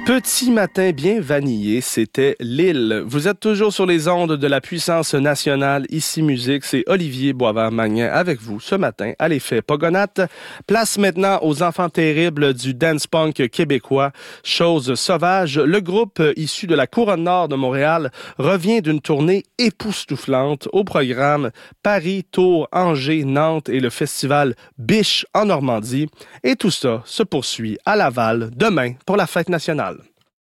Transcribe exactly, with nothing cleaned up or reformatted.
Petit matin bien vanillé, c'était Lille. Vous êtes toujours sur les ondes de la puissance nationale. Ici Musique, c'est Olivier Boisvert-Magnin avec vous ce matin à l'effet Pogonatte. Place maintenant aux enfants terribles du dance punk québécois. Chose sauvage, le groupe issu de la Couronne Nord de Montréal revient d'une tournée époustouflante. Au programme Paris, Tours, Angers, Nantes et le festival Biche en Normandie. Et tout ça se poursuit à Laval demain pour la fête nationale.